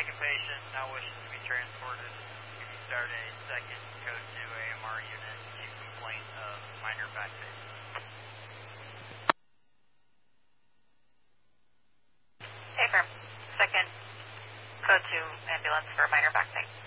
Second patient now wishes to be transported. Can you start a second code 2 AMR unit in complaint of minor back pain? Affirm. Second code 2 ambulance for minor back pain.